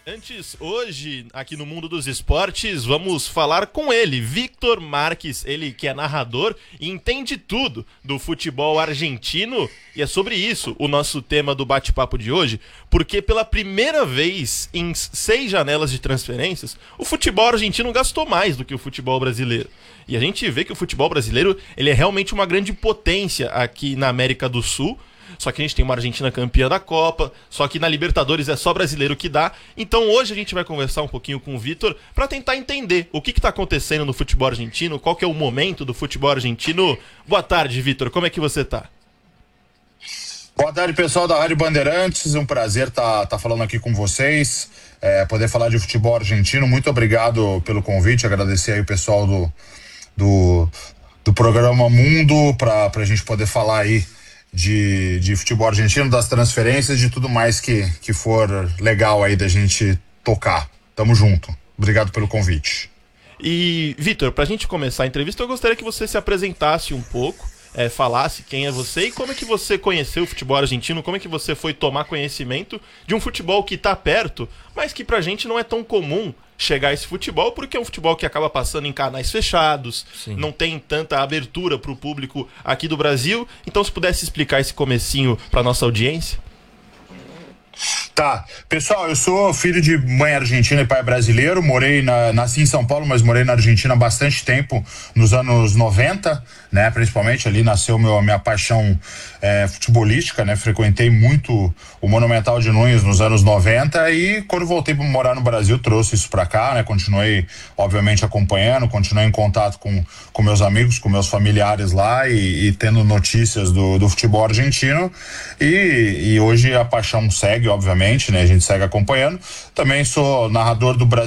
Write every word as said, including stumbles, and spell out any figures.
Antes, hoje, aqui no Mundo dos Esportes, vamos falar com ele, Victor Marques, ele que é narrador e entende tudo do futebol argentino. E é sobre isso o nosso tema do bate-papo de hoje, porque pela primeira vez em seis janelas de transferências, o futebol argentino gastou mais do que o futebol brasileiro. E a gente vê que o futebol brasileiro ele é realmente uma grande potência aqui na América do Sul. Só que a gente tem uma Argentina campeã da Copa, só que na Libertadores é só brasileiro que dá. Então hoje a gente vai conversar um pouquinho com o Victor para tentar entender o que está acontecendo no futebol argentino, qual que é o momento do futebol argentino. Boa tarde, Victor, como é que você tá? Boa tarde, pessoal da Rádio Bandeirantes, um prazer estar tá, tá falando aqui com vocês, é, poder falar de futebol argentino. Muito obrigado pelo convite, agradecer aí o pessoal do, do, do programa Mundo para a gente poder falar aí De, de futebol argentino, das transferências, de tudo mais que, que for legal aí da gente tocar. Tamo junto. Obrigado pelo convite. E, Victor, pra gente começar a entrevista, eu gostaria que você se apresentasse um pouco, é, falasse quem é você e como é que você conheceu o futebol argentino, como é que você foi tomar conhecimento de um futebol que tá perto, mas que pra gente não é tão comum chegar a esse futebol, porque é um futebol que acaba passando em canais fechados. Sim. Não tem tanta abertura para o público aqui do Brasil. Então, se pudesse explicar esse comecinho para nossa audiência. Tá, pessoal, eu sou filho de mãe argentina e pai brasileiro, morei na, nasci em São Paulo, mas morei na Argentina há bastante tempo, nos anos noventa, né, principalmente ali nasceu meu, minha paixão é, futebolística, né, frequentei muito o Monumental de Nunes nos anos noventa e quando voltei para morar no Brasil trouxe isso para cá, né, continuei obviamente acompanhando, continuei em contato com, com meus amigos, com meus familiares lá e, e tendo notícias do, do futebol argentino e, e hoje a paixão segue, obviamente, né? A gente segue acompanhando. Também sou narrador do Brasil.